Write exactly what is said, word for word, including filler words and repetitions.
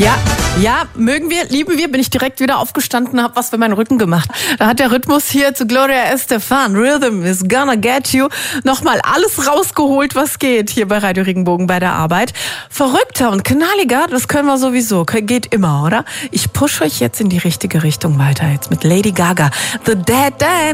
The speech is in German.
Ja, ja, mögen wir, lieben wir, bin ich direkt wieder aufgestanden, hab was für meinen Rücken gemacht. Da hat der Rhythmus hier zu Gloria Estefan, Rhythm is gonna get you, nochmal alles rausgeholt, was geht, hier bei Radio Regenbogen bei der Arbeit. Verrückter und knalliger, das können wir sowieso, geht immer, oder? Ich pushe euch jetzt in die richtige Richtung weiter, jetzt mit Lady Gaga, The Dead Dance.